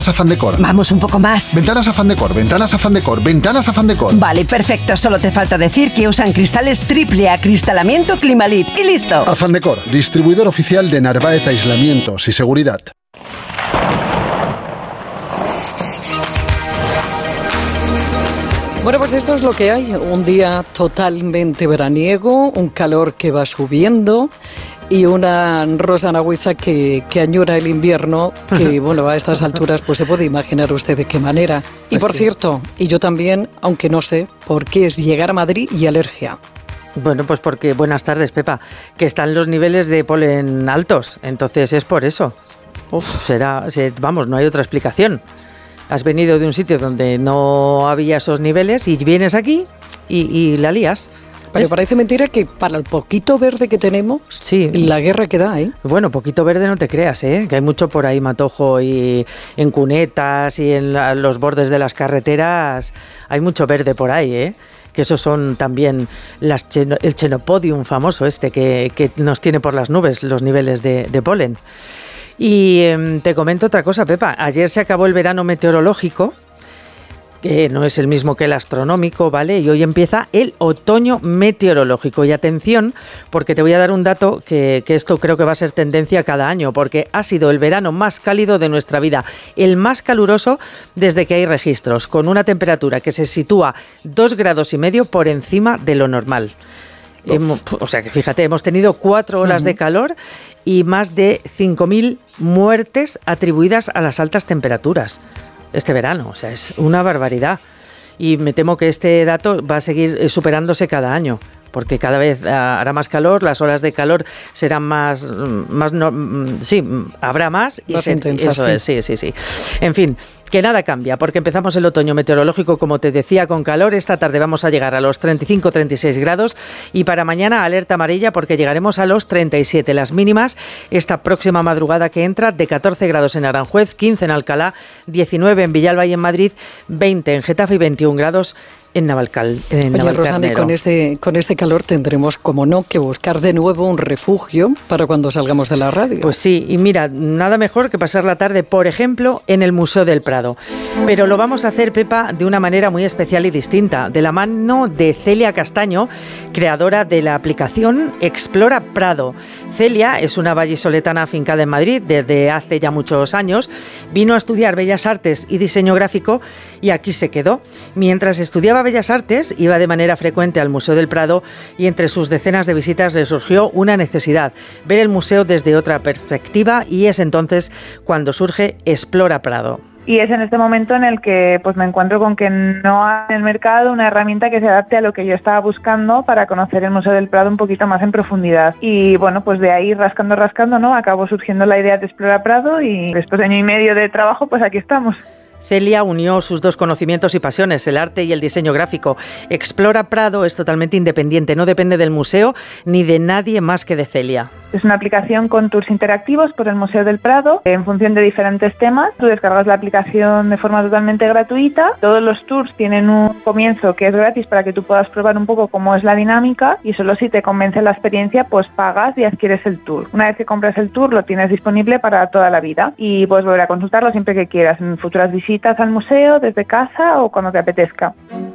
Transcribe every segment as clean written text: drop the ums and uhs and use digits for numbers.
Afán Decor. Vamos un poco más. Ventanas Afán Decor, ventanas Afán Decor, ventanas Afán Decor. Vale, perfecto. Solo te falta decir que usan cristales triple acristalamiento Climalit. Y listo. Afán Decor, distribuidor oficial de Narváez Aislamientos y Seguridad. Bueno, pues esto es lo que hay. Un día totalmente veraniego, un calor que va subiendo y una Rosa Nahuisa que añora el invierno, que bueno, a estas alturas pues se puede imaginar usted de qué manera. Y por cierto, y yo también, aunque no sé por qué es llegar a Madrid y alergia. Bueno, pues porque, buenas tardes, Pepa, que están los niveles de polen altos, entonces es por eso. Vamos, no hay otra explicación. Has venido de un sitio donde no había esos niveles y vienes aquí y la lías. Pero parece mentira que para el poquito verde que tenemos, sí, la guerra que da, ¿eh? Bueno, poquito verde no te creas, que hay mucho por ahí, Matojo, y en cunetas y en los bordes de las carreteras hay mucho verde por ahí, que esos son también el Chenopodium famoso que nos tiene por las nubes los niveles de polen. Y te comento otra cosa, Pepa. Ayer se acabó el verano meteorológico, que no es el mismo que el astronómico, ¿vale? Y hoy empieza el otoño meteorológico. Y atención, porque te voy a dar un dato que esto creo que va a ser tendencia cada año, porque ha sido el verano más cálido de nuestra vida, el más caluroso desde que hay registros, con una temperatura que se sitúa 2,5 grados por encima de lo normal. O sea que fíjate, hemos tenido 4 olas de calor y más de 5.000 muertes atribuidas a las altas temperaturas este verano. O sea, es una barbaridad. Y me temo que este dato va a seguir superándose cada año, porque cada vez hará más calor, las olas de calor serán habrá más y más intensas. Eso es, sí. En fin, que nada cambia, porque empezamos el otoño meteorológico, como te decía, con calor. Esta tarde vamos a llegar a los 35-36 grados y para mañana alerta amarilla porque llegaremos a los 37. Las mínimas esta próxima madrugada que entra de 14 grados en Aranjuez, 15 en Alcalá, 19 en Villalba y en Madrid, 20 en Getafe y 21 grados en Navalcarnero. Oye, Rosana, con este calor tendremos, como no, que buscar de nuevo un refugio para cuando salgamos de la radio. Pues sí, y mira, nada mejor que pasar la tarde, por ejemplo, en el Museo del Prado. Pero lo vamos a hacer, Pepa, de una manera muy especial y distinta, de la mano de Celia Castaño, creadora de la aplicación Explora Prado. Celia es una vallisoletana afincada en Madrid desde hace ya muchos años. Vino a estudiar Bellas Artes y Diseño Gráfico y aquí se quedó. Mientras estudiaba Bellas Artes, iba de manera frecuente al Museo del Prado y entre sus decenas de visitas le surgió una necesidad, ver el museo desde otra perspectiva, y es entonces cuando surge Explora Prado. Y es en este momento en el que pues me encuentro con que no hay en el mercado una herramienta que se adapte a lo que yo estaba buscando para conocer el Museo del Prado un poquito más en profundidad. Y bueno, pues de ahí rascando, ¿no? Acabó surgiendo la idea de Explora Prado y después de 1 año y medio de trabajo, pues aquí estamos. Celia unió sus dos conocimientos y pasiones, el arte y el diseño gráfico. Explora Prado es totalmente independiente, no depende del museo ni de nadie más que de Celia. Es una aplicación con tours interactivos por el Museo del Prado en función de diferentes temas. Tú descargas la aplicación de forma totalmente gratuita. Todos los tours tienen un comienzo que es gratis para que tú puedas probar un poco cómo es la dinámica, y solo si te convence la experiencia pues pagas y adquieres el tour. Una vez que compras el tour lo tienes disponible para toda la vida y puedes volver a consultarlo siempre que quieras en futuras visitas al museo, desde casa o cuando te apetezca.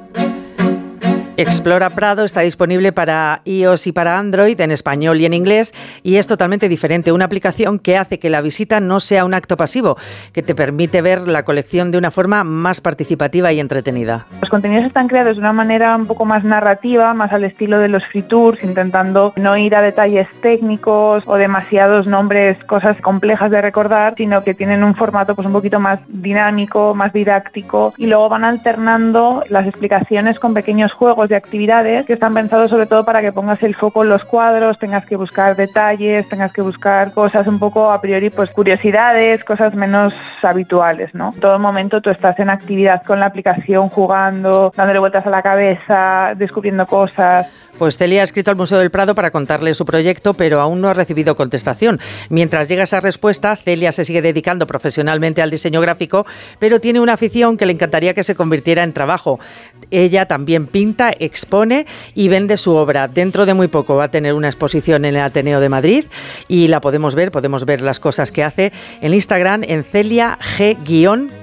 Explora Prado está disponible para iOS y para Android, en español y en inglés, y es totalmente diferente. Una aplicación que hace que la visita no sea un acto pasivo, que te permite ver la colección de una forma más participativa y entretenida. Los contenidos están creados de una manera un poco más narrativa, más al estilo de los free tours, intentando no ir a detalles técnicos o demasiados nombres, cosas complejas de recordar, sino que tienen un formato pues un poquito más dinámico, más didáctico, y luego van alternando las explicaciones con pequeños juegos de actividades que están pensados sobre todo para que pongas el foco en los cuadros, tengas que buscar detalles, tengas que buscar cosas un poco a priori, pues curiosidades, cosas menos habituales, ¿no? En todo momento tú estás en actividad con la aplicación, jugando, dándole vueltas a la cabeza, descubriendo cosas. Pues Celia ha escrito al Museo del Prado para contarle su proyecto, pero aún no ha recibido contestación. Mientras llega esa respuesta, Celia se sigue dedicando profesionalmente al diseño gráfico, pero tiene una afición que le encantaría que se convirtiera en trabajo. Ella también pinta, expone y vende su obra. Dentro de muy poco va a tener una exposición en el Ateneo de Madrid y la podemos ver las cosas que hace en Instagram en Celia G-